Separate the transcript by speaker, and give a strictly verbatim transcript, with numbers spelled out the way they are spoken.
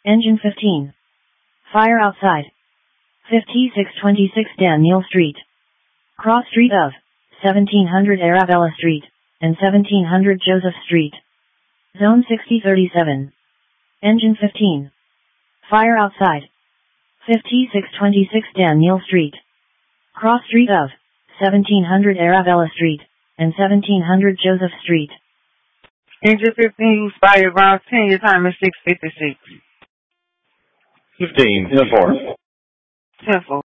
Speaker 1: Engine fifteen. Fire outside. fifty-six twenty-six Daniel Street. Cross street of seventeen hundred Arabella Street and seventeen hundred Joseph Street. Zone sixty thirty-seven. Engine fifteen. Fire outside. fifty-six twenty-six Daniel Street. Cross street of seventeen hundred Arabella Street and seventeen hundred Joseph Street.
Speaker 2: Engine fifteen, fire ground ten, your time is six fifty-six.
Speaker 3: fifteen, ten four.
Speaker 2: ten four.